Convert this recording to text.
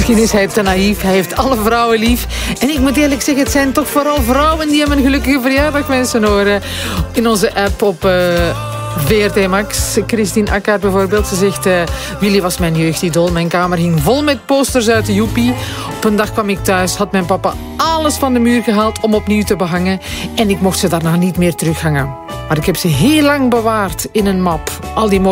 Misschien is hij te naïef, hij heeft alle vrouwen lief. En ik moet eerlijk zeggen, het zijn toch vooral vrouwen die hem een gelukkige verjaardag wensen horen. In onze app op VRT Max. Christine Akkert bijvoorbeeld, ze zegt... Willy was mijn jeugdidool. Mijn kamer hing vol met posters uit de joepie. Op een dag kwam ik thuis, had mijn papa alles van de muur gehaald om opnieuw te behangen. En ik mocht ze daarna niet meer terughangen. Maar ik heb ze heel lang bewaard in een map. Al die mooie